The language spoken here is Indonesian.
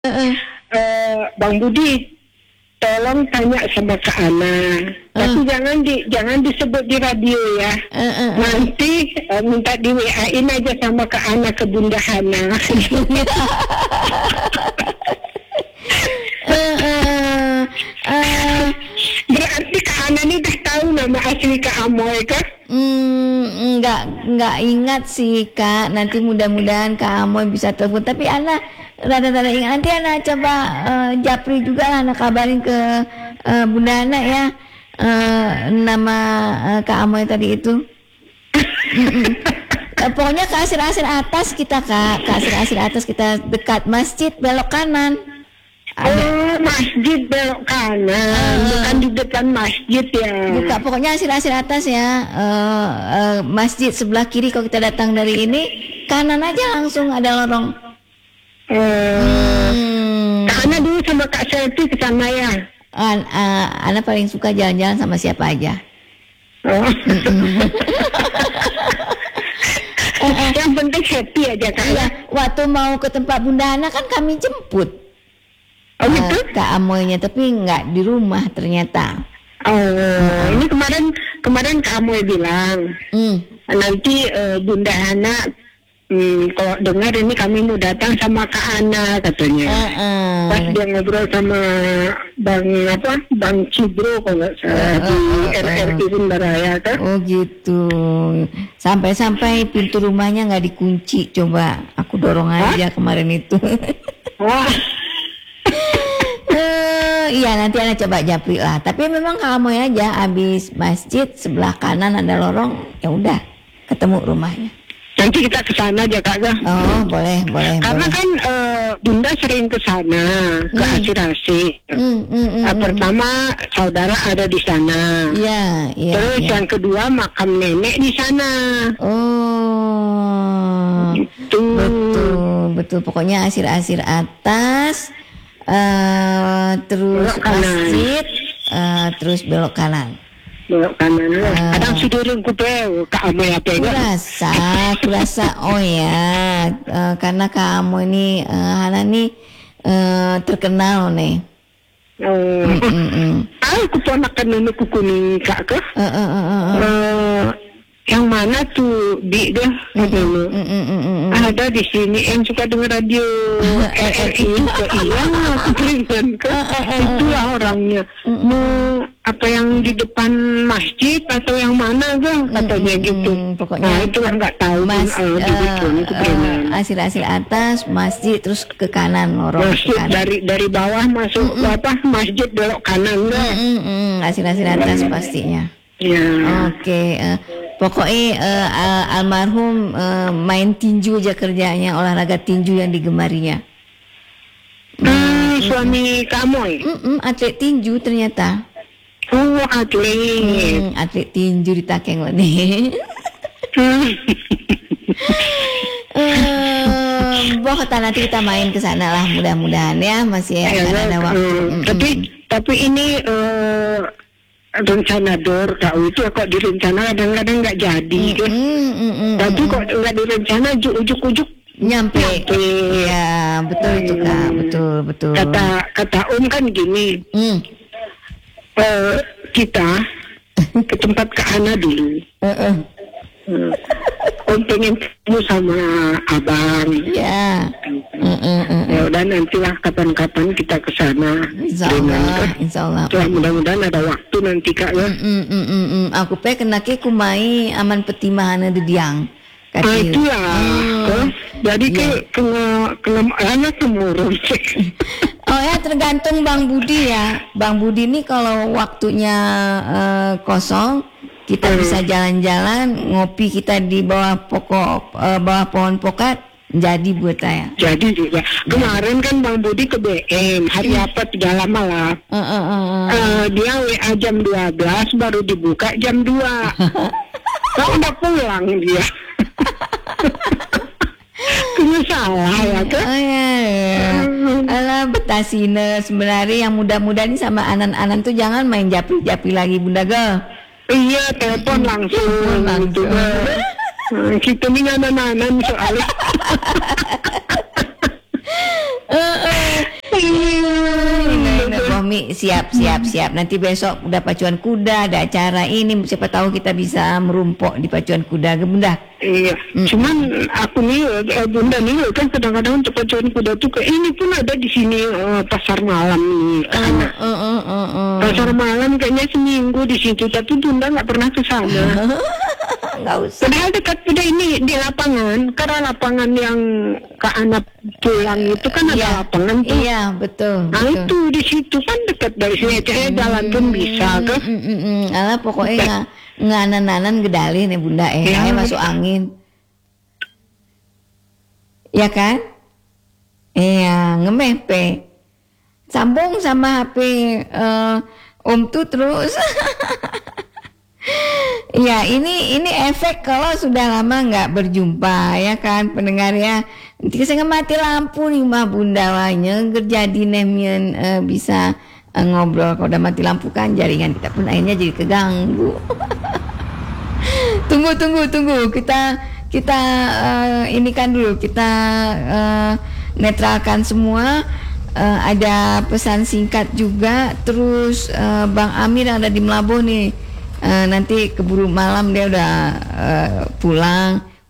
Bang Budi, tolong tanya sama Kak Ana. Tapi jangan disebut di radio ya. Nanti minta di WA-in aja sama Kak Ana ke Bunda Hana. Berarti Kak Ana ini udah tahu nama asli Kak Amoy kah? Nggak ingat sih Kak. Nanti mudah-mudahan Kak Amoy bisa telepon. Tapi Ana rada-rada ingat. Nanti Ana coba japri juga lah, Ana kabarin ke Bunda Ana ya, nama Kak Amoy tadi itu. Pokoknya ke asir-asir atas kita Kak. Ke asir-asir atas kita, dekat masjid belok kanan. Masjid belok kanan, bukan di depan masjid ya. Bukan, pokoknya asir-asir atas ya. Masjid sebelah kiri kalau kita datang dari ini, kanan aja langsung ada lorong. Kak Ana dulu sama Kak Selti ke sana ya. Ana paling suka jalan-jalan sama siapa aja. Yang penting happy aja Kak. Iya, waktu mau ke tempat Bunda Ana kan kami jemput. Gitu? Kak Amoynya, tapi nggak di rumah ternyata. Ini kemarin Kak Amoy bilang nanti Bunda Ana kalau dengar ini kami mau datang sama Kak Ana katanya. Pas dia ngobrol sama Bang Cibro kalau nggak salah di RRI Rimbaraya kan. Oh gitu. Sampai-sampai pintu rumahnya nggak dikunci. Coba aku dorong aja kemarin itu. Wah. Iya, nanti Ana coba japri lah. Tapi memang kamu aja habis masjid sebelah kanan ada lorong, ya udah ketemu rumahnya. Nanti kita ke sana aja Kak. Oh, boleh. Karena kan Bunda sering ke sana, ke Asir-Asir. Pertama saudara ada di sana. Iya. Terus yang kedua makam nenek di sana. Oh. Gitu. Betul. Pokoknya asir-asir atas. Terus masjid, terus belok kanan. Belok kanan. Kadang sudirun kupe Kak Amoy apa ya? Kurasa. Oh ya, karena Kak Amoy ini Hana nih terkenal nih. Aku ponakan nenek kuning Kak ke? Yang mana tuh di deh? Ada di sini yang suka dengar radio RRI ke iya aku berikan ke itulah orangnya. Mau apa yang di depan masjid atau yang mana katanya gitu. Pokoknya itu lah nggak tahu asir-asir atas masjid terus ke kanan lorong masjid ke kanan. dari bawah masuk masjid belok kanan asir-asir atas pastinya. Ya. Oke. Pokoknya almarhum main tinju aja kerjanya, olahraga tinju yang digemarinya. Suami kamu? Atlet tinju ternyata. Oh, atlet. Atlet tinju di Takeng loh nih. Pokoknya nanti kita main ke sana lah, mudah-mudahan ya, masih ada waktu. Tapi ini rencana kau itu kok direncana kadang-kadang nggak jadi tapi kok nggak direncana ujuk-ujuk nyampe. Ya betul itu Kak, betul. Kata kan gini, kita ke tempat Kak Ana dulu. Om pengen ketemu sama abang. Ya. Ya udah nantilah kapan-kapan kita ke sana. Insyaallah. Mudah-mudahan ada waktu nanti Kak ya. Aku pengen kenaki kumai aman petimahana dediang. Itulah. Jadi kena anak temurun. Oh ya, tergantung Bang Budi ya. Bang Budi ini kalau waktunya kosong, kita bisa jalan-jalan, ngopi kita di bawah pohon pokat, jadi buat saya. Jadi juga. Kemarin kan Bang Budi ke BM, hari apa tidak lama lah. Dia WA jam 12, baru dibuka jam 2. Kau udah pulang dia. Kena salah ya kan? Oh ya. Alah betasina, sebenarnya yang muda-muda ini sama anan-anan tuh jangan main japri-japri lagi Bunda Gal. Iya, telepon langsung. Kita ini nganan-nganan soalnya. Romi siap. Nanti besok udah pacuan kuda, ada acara ini, siapa tahu kita bisa merumpok di pacuan kuda, Bunda. Iya, cuman aku nih, Bunda nih kan kadang-kadang untuk pacuan kuda tuh kayak ini pun ada di sini pasar malam nih. Pasar malam kayaknya seminggu di situ, tapi Bunda nggak pernah ke sana. Nggak usah. Padahal dekat udah ini di lapangan, karena lapangan yang Kak Ana pulang itu kan ada lapangan tuh. Iya, betul. Nah betul. itu di situ kan dekat dari sini, jalan pun bisa kan. Alah pokoknya nganan-nanan gedali nih Bunda masuk angin. Ya kan? Iya, ngemepe. Sambung sama HP Om tuh terus. Ya ini efek kalau sudah lama nggak berjumpa ya kan pendengar ya. Nanti saya mati lampu nih mah Bunda wanya terjadi nemian bisa ngobrol kalau udah mati lampu kan jaringan kita pun akhirnya jadi keganggu. Tunggu kita ini kan dulu kita netralkan semua. Ada pesan singkat juga terus Bang Amir ada di Melabo nih. Nanti keburu malam dia udah pulang